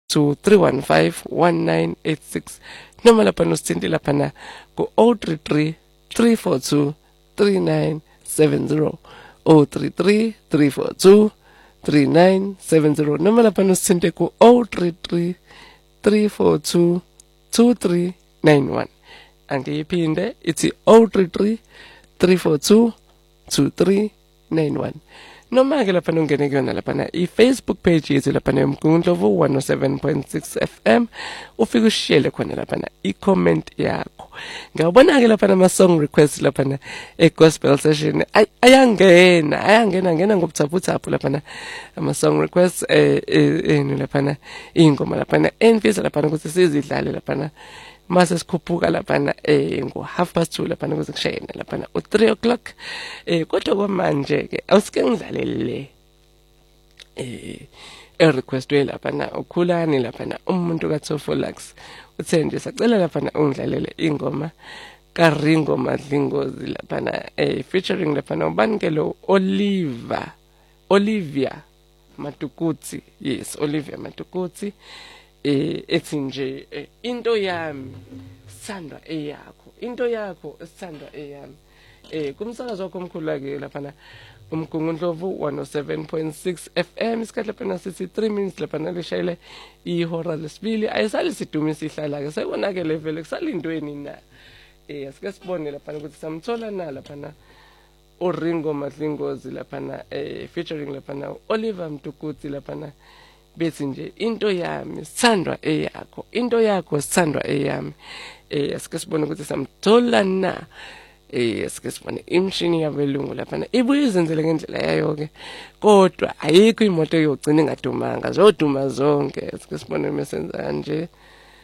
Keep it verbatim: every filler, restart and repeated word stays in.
to three one five one nine eight six noma lapha nosithinte lapha na ku zero three three three four two three nine seven zero zero three three three four two three nine seven zero noma lapha nosithinte ku zero three three three four two two three nine one angiyiphinde ithi zero three three three four two two three nine one noma ke lapha ungene kuyona lapha na i-Facebook page yethu lapha na uMgungundlovu one oh seven point six F M ufike ushare khona lapha na i-comment yakho ngiyabona ke lapha ama song request lapha na e-gospel session ayangena ayangena ngena ngobuthaphutaphu lapha na ama song requests eh enu lapha na ingoma lapha na enfisa lapha ukuthi sizidlale lapha na mase sikhuphuka lapha na eh ngo half past two lapha ukuze kushayene lapha na u three o'clock eh kodwa kwamanje ke awusike ngidlalele eh e request we lapha na ukhulani lapha na umuntu ka Tofolax uthe nje sacela lapha na ungidlalele ingoma ka Ringo Madlingozi lapha na eh featuring lapha na ubani ke lo Oliver Olivia Matukutsi yes Olivia Matukutsi eh ethi nje into yami sandwa eyakho into yakho sandwa eyami eh kumsakazo wakho omkhulu ke lapha na uMgungundlovu one oh seven point six F M isikhathi lapha na sithi three minutes lapha na lishayile ihora lesibili ayisali sidume sihlala ke sebonakele vele kusalindweni na eh asike sibone lapha ukuthi samthola na lapha na uRingo Madlingozi lapha na eh featuring lapha na Oliver Mtukutsi lapha na bethi nje into yami sithandwa eyakho into yakho sithandwa eyami eh asike sibone ukuthi samthola na eh asike sibone imshini yabelungu lapha na ibuye izenzele ngendlela yayo ke kodwa ayikho imoto yogcina ingadumanga zoduma zonke asike sibone mesenza nje